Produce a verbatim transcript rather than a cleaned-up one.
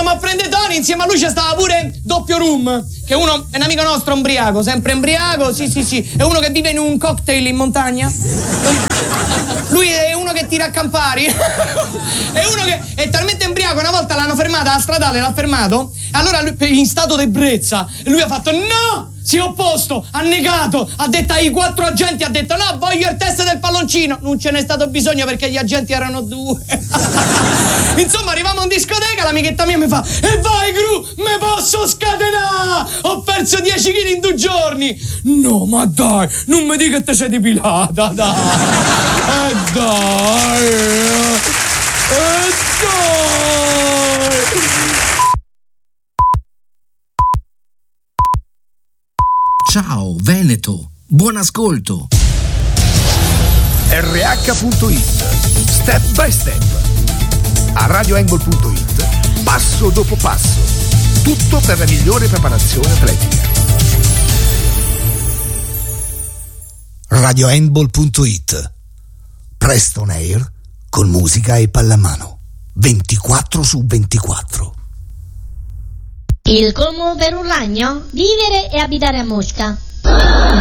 andiamo a prendere Tony, insieme a lui c'è stava pure Doppio Rum, che uno è un amico nostro ombriaco, sempre ombriaco, sì sì sì, è uno che vive in un cocktail in montagna. Lui è uno che tira a campari. È uno che è talmente embriaco, una volta l'hanno fermata alla stradale, l'ha fermato, allora lui, in stato d'ebbrezza, lui ha fatto no! Si è opposto, ha negato, ha detto ai quattro agenti, ha detto no, voglio il test del palloncino. Non ce n'è stato bisogno perché gli agenti erano due. Insomma, arriviamo in discoteca, l'amichetta mia mi fa e vai Gru, me posso scatenare, ho perso dieci chili in due giorni. No, ma dai, non mi dica che te sei depilata, dai. E eh dai, e eh dai. Ciao Veneto, buon ascolto. R H punto it, step by step. A radio handball punto it, passo dopo passo. Tutto per la migliore preparazione atletica. radio handball punto it. Presto on air con musica e pallamano. ventiquattro su ventiquattro. Il colmo per un ragno? Vivere e abitare a Mosca.